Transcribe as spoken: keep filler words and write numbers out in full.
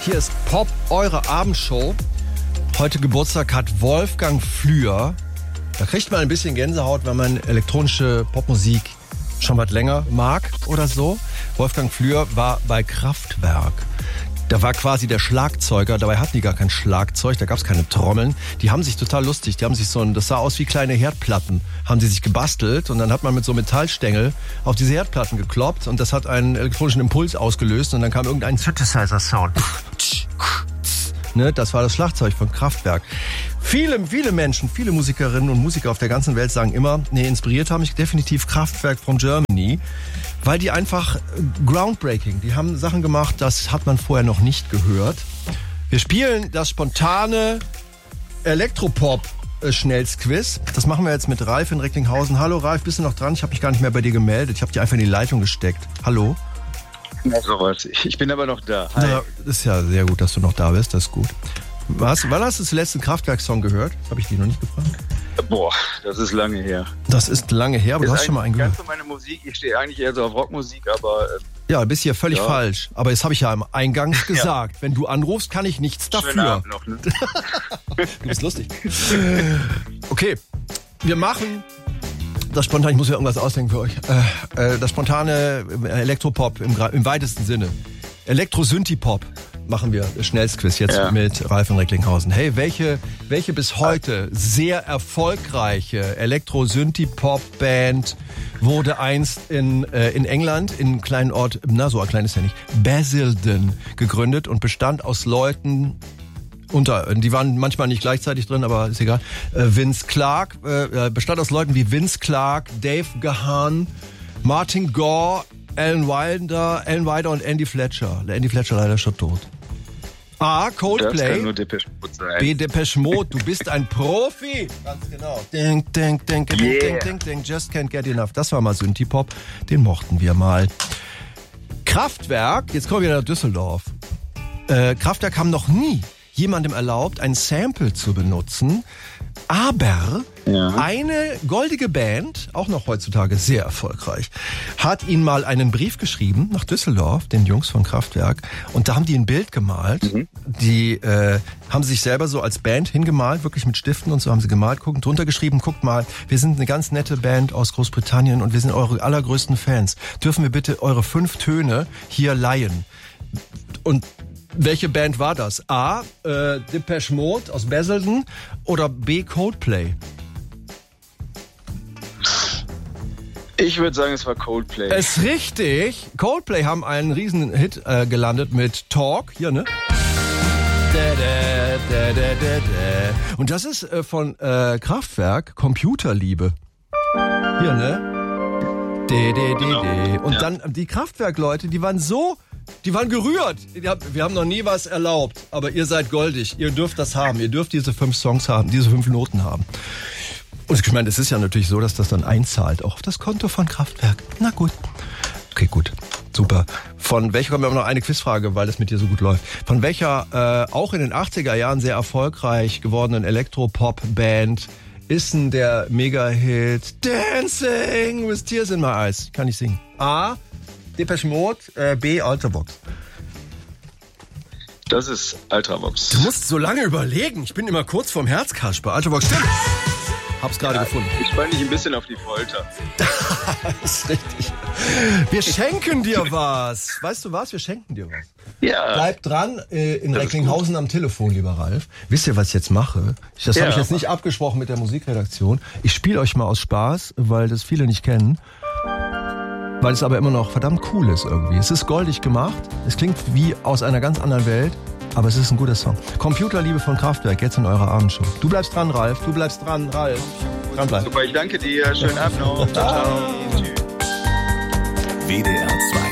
Hier ist Pop, eure Abendshow. Heute Geburtstag hat Wolfgang Flür. Da kriegt man ein bisschen Gänsehaut, wenn man elektronische Popmusik schon was länger mag oder so. Wolfgang Flür war bei Kraftwerk. Da war quasi der Schlagzeuger, dabei hatten die gar kein Schlagzeug, da gab es keine Trommeln. Die haben sich total lustig, die haben sich so ein, das sah aus wie kleine Herdplatten, haben sie sich gebastelt und dann hat man mit so Metallstängel auf diese Herdplatten gekloppt und das hat einen elektronischen Impuls ausgelöst und dann kam irgendein Synthesizer-Sound. Ne, das war das Schlagzeug von Kraftwerk. Viele, viele Menschen, viele Musikerinnen und Musiker auf der ganzen Welt sagen immer, nee, inspiriert haben mich definitiv Kraftwerk from Germany, weil die einfach groundbreaking, die haben Sachen gemacht, das hat man vorher noch nicht gehört. Wir spielen das spontane Elektropop-Schnellsquiz. Das machen wir jetzt mit Ralf in Recklinghausen. Hallo Ralf, bist du noch dran? Ich habe mich gar nicht mehr bei dir gemeldet. Ich habe dich einfach in die Leitung gesteckt. Hallo? Ich bin aber noch da. Hi. Ja, ist ja sehr gut, dass du noch da bist. Das ist gut. Was, wann hast du zuletzt einen Kraftwerk-Song gehört? Das habe ich dich noch nicht gefragt. Boah, das ist lange her. Das ist lange her, aber ist du hast schon mal einen gehört. Ganz so meine Musik. Ich stehe eigentlich eher so auf Rockmusik, aber... Ähm, ja, bist hier völlig ja. falsch. Aber das habe ich ja im Eingangs gesagt. Ja. Wenn du anrufst, kann ich nichts dafür. Schönen Abend noch, ne? Du bist lustig. Okay, wir machen... Das spontane, ich muss mir irgendwas ausdenken für euch. Äh, äh, das spontane Elektropop im, im weitesten Sinne. Elektro-Synthie-Pop machen wir Schnellsquiz jetzt ja. mit Ralf in Recklinghausen. Hey, welche, welche bis heute sehr erfolgreiche Elektro-Synthie-Pop-Band wurde einst in, äh, in England, in einem kleinen Ort, na so ein kleines ja nicht, Basildon gegründet und bestand aus Leuten... Unter, die waren manchmal nicht gleichzeitig drin, aber ist egal. Äh, Vince Clarke, äh, bestand aus Leuten wie Vince Clarke, Dave Gahan, Martin Gore, Alan Wilder, Alan Wilder und Andy Fletcher. Der Andy Fletcher leider schon tot. A. Coldplay. Das kann nur Depeche Mode sein. B. Depeche Mode. Du bist ein Profi. Ganz genau. Ding, ding, ding, ding, yeah. ding, ding, ding. Just can't get enough. Das war mal Synthie-Pop. Den mochten wir mal. Kraftwerk. Jetzt kommen wir nach Düsseldorf. Äh, Kraftwerk haben noch nie jemandem erlaubt, ein Sample zu benutzen, aber ja. eine goldige Band, auch noch heutzutage sehr erfolgreich, hat ihnen mal einen Brief geschrieben nach Düsseldorf, den Jungs von Kraftwerk, und da haben die ein Bild gemalt, mhm. die äh, haben sich selber so als Band hingemalt, wirklich mit Stiften und so haben sie gemalt, gucken, drunter geschrieben, guckt mal, wir sind eine ganz nette Band aus Großbritannien und wir sind eure allergrößten Fans. Dürfen wir bitte eure fünf Töne hier leihen? Und welche Band war das? A. Äh, Depeche Mode aus Basildon oder B. Coldplay? Ich würde sagen, es war Coldplay. Es ist richtig. Coldplay haben einen riesen Hit äh, gelandet mit Talk. Hier, ne? Da, da, da, da, da, da. Und das ist äh, von äh, Kraftwerk Computerliebe. Hier, ne? De, de, de, de. Und ja. dann die Kraftwerk-Leute, die waren so... Die waren gerührt. Wir haben noch nie was erlaubt, aber ihr seid goldig. Ihr dürft das haben. Ihr dürft diese fünf Songs haben, diese fünf Noten haben. Und ich meine, es ist ja natürlich so, dass das dann einzahlt, auch auf das Konto von Kraftwerk. Na gut. Okay, gut. Super. Von welcher, kommen wir noch eine Quizfrage, weil das mit dir so gut läuft. Von welcher äh, auch in den achtziger Jahren sehr erfolgreich gewordenen Elektropop-Band ist denn der Mega-Hit Dancing with Tears in My Eyes? Kann ich singen. A. Depeche Mode, äh, B. Ultravox. Das ist Ultravox. Du musst so lange überlegen. Ich bin immer kurz vorm Herzkasper. Ultravox, stimmt. Hab's gerade ja, gefunden. Ich spann dich ein bisschen auf die Folter. Das ist richtig. Wir schenken dir was. Weißt du was? Wir schenken dir was. Ja. Bleib dran äh, in das Recklinghausen am Telefon, lieber Ralf. Wisst ihr, was ich jetzt mache? Das ja. habe ich jetzt nicht abgesprochen mit der Musikredaktion. Ich spiele euch mal aus Spaß, weil das viele nicht kennen. Weil es aber immer noch verdammt cool ist irgendwie. Es ist goldig gemacht, es klingt wie aus einer ganz anderen Welt, aber es ist ein guter Song. Computerliebe von Kraftwerk, jetzt in eurer Abendshow. Du bleibst dran, Ralf, du bleibst dran, Ralf. Dran bleiben. Super, ich danke dir, schönen Abend noch. Ciao, ciao. W D R zwei